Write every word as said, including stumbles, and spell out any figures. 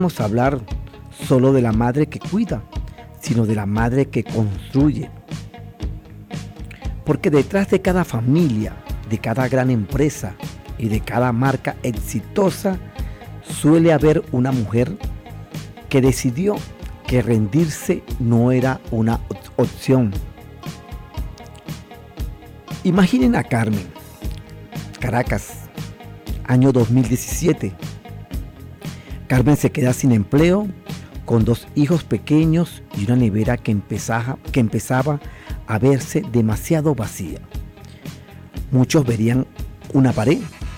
Vamos a hablar solo de la madre que cuida, sino de la madre que construye. Porque detrás de cada familia, de cada gran empresa y de cada marca exitosa, suele haber una mujer que decidió que rendirse no era una opción. Imaginen a Carmen, Caracas, año dos mil diecisiete. Carmen se queda sin empleo, con dos hijos pequeños y una nevera que empezaba, que empezaba a verse demasiado vacía. Muchos verían una pared,